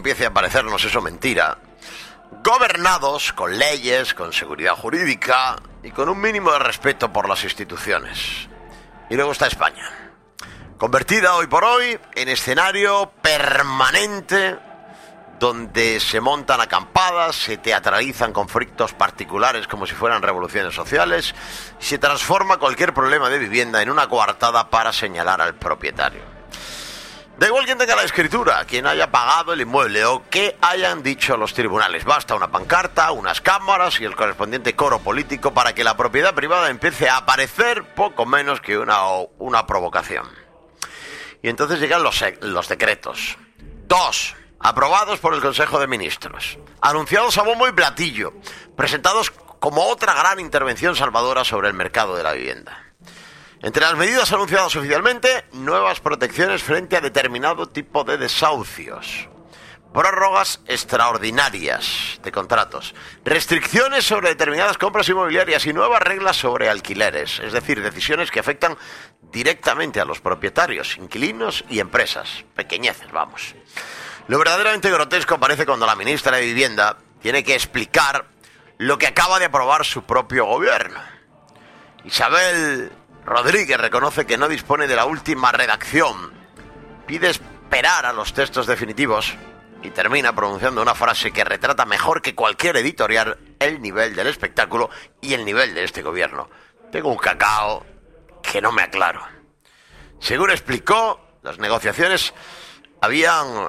empiece a parecernos eso mentira, gobernados con leyes, con seguridad jurídica y con un mínimo de respeto por las instituciones. Y luego está España, convertida hoy por hoy en escenario permanente donde se montan acampadas, se teatralizan conflictos particulares como si fueran revoluciones sociales y se transforma cualquier problema de vivienda en una coartada para señalar al propietario. Da igual quien tenga la escritura, quien haya pagado el inmueble o qué hayan dicho los tribunales. Basta una pancarta, unas cámaras y el correspondiente coro político para que la propiedad privada empiece a aparecer poco menos que una provocación. Y entonces llegan los decretos. 2. Aprobados por el Consejo de Ministros. Anunciados a bombo y platillo. Presentados como otra gran intervención salvadora sobre el mercado de la vivienda. Entre las medidas anunciadas oficialmente, nuevas protecciones frente a determinado tipo de desahucios, prórrogas extraordinarias de contratos, restricciones sobre determinadas compras inmobiliarias y nuevas reglas sobre alquileres, es decir, decisiones que afectan directamente a los propietarios, inquilinos y empresas. Pequeñeces, vamos. Lo verdaderamente grotesco parece cuando la ministra de Vivienda tiene que explicar lo que acaba de aprobar su propio gobierno. Isabel Rodríguez reconoce que no dispone de la última redacción, pide esperar a los textos definitivos y termina pronunciando una frase que retrata mejor que cualquier editorial el nivel del espectáculo y el nivel de este gobierno. Tengo un cacao que no me aclaro. Según explicó, las negociaciones habían...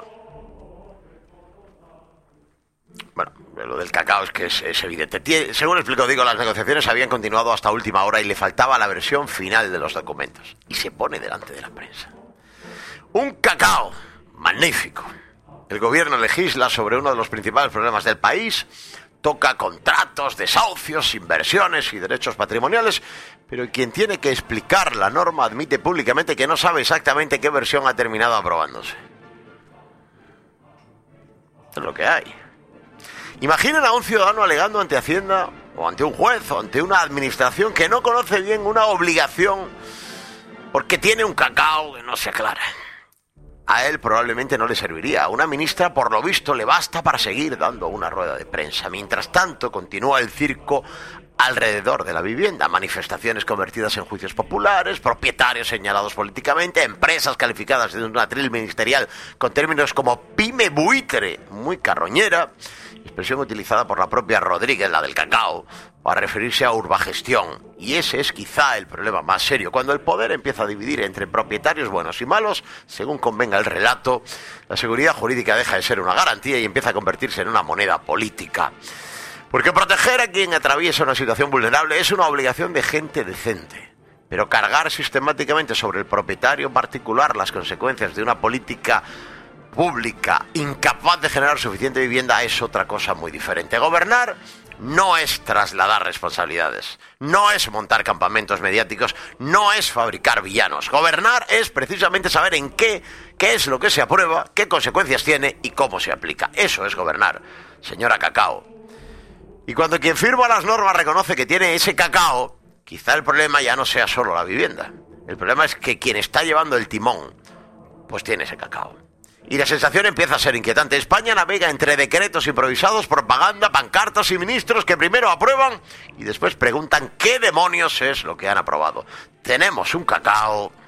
Bueno, lo del cacao es que es evidente. Según explico, las negociaciones habían continuado hasta última hora y le faltaba la versión final de los documentos. Y se pone delante de la prensa. Un cacao magnífico. El gobierno legisla sobre uno de los principales problemas del país, toca contratos, desahucios, inversiones y derechos patrimoniales, pero quien tiene que explicar la norma admite públicamente que no sabe exactamente qué versión ha terminado aprobándose. Es lo que hay. Imaginen a un ciudadano alegando ante Hacienda, o ante un juez, o ante una administración que no conoce bien una obligación porque tiene un cacao que no se aclara. A él probablemente no le serviría. A una ministra, por lo visto, le basta para seguir dando una rueda de prensa. Mientras tanto, continúa el circo alrededor de la vivienda. Manifestaciones convertidas en juicios populares, propietarios señalados políticamente, empresas calificadas de un atril ministerial con términos como pyme buitre, muy carroñera, expresión utilizada por la propia Rodríguez, la del cacao, para referirse a urbagestión. Y ese es quizá el problema más serio. Cuando el poder empieza a dividir entre propietarios buenos y malos, según convenga el relato, la seguridad jurídica deja de ser una garantía y empieza a convertirse en una moneda política. Porque proteger a quien atraviesa una situación vulnerable es una obligación de gente decente. Pero cargar sistemáticamente sobre el propietario particular las consecuencias de una política pública incapaz de generar suficiente vivienda es otra cosa muy diferente. Gobernar no es trasladar responsabilidades, no es montar campamentos mediáticos, no es fabricar villanos. Gobernar es precisamente saber en qué es lo que se aprueba, qué consecuencias tiene y cómo se aplica. Eso es gobernar, señora Cacao. Y cuando quien firma las normas reconoce que tiene ese cacao, quizá el problema ya no sea solo la vivienda. El problema es que quien está llevando el timón, pues tiene ese cacao. Y la sensación empieza a ser inquietante. España navega entre decretos improvisados, propaganda, pancartas y ministros que primero aprueban y después preguntan qué demonios es lo que han aprobado. Tenemos un cacao